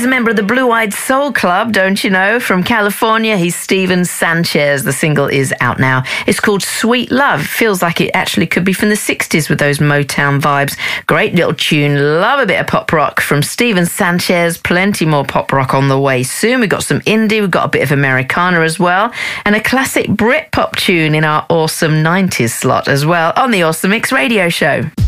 He's a member of the Blue Eyed Soul Club, don't you know? From California, he's Steven Sanchez. The single is out now. It's called Sweet Love. Feels like it actually could be from the 60s with those Motown vibes. Great little tune. Love a bit of pop rock from Steven Sanchez. Plenty more pop rock on the way soon. We've got some indie, we've got a bit of Americana as well, and a classic Brit pop tune in our awesome 90s slot as well on the Awesome Mix Radio Show.